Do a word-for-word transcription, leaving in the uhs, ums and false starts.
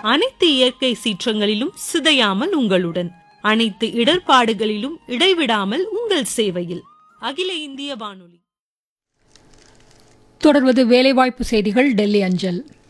அனைத்து இயற்கை சீற்றங்களிலும் சிதையாமல் உங்களுடன், அனைத்து இடர்பாடுகளிலும் இடைவிடாமல் உங்கள் சேவையில். அகில இந்திய வானொலி. தொடர்வது வேலைவாய்ப்பு செய்திகள் டெல்லி அஞ்சல்.